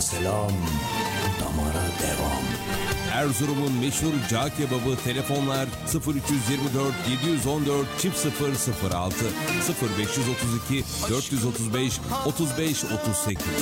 selam, damara devam. Erzurum'un meşhur cağ kebabı, telefonlar 0324 714 0006 0532 435 35 38.